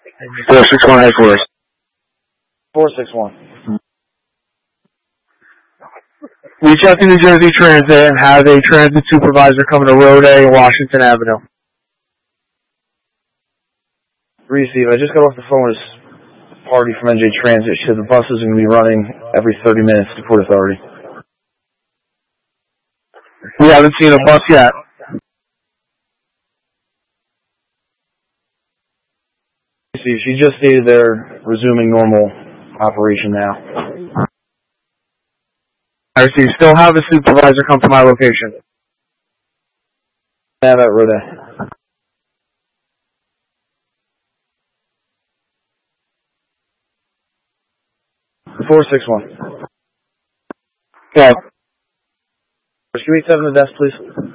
461 headquarters. 461. Reach out to New Jersey Transit and have a transit supervisor come to Road A, Washington Avenue. Receive. I just got off the phone with this party from NJ Transit. She said the buses are going to be running every 30 minutes to Port Authority. We haven't seen a bus yet. Receive. She just stated they're resuming normal operation now. I see. Still have a supervisor come to my location. Have at Road A. Four 6-1. Yeah. Can we 7 the desk, please?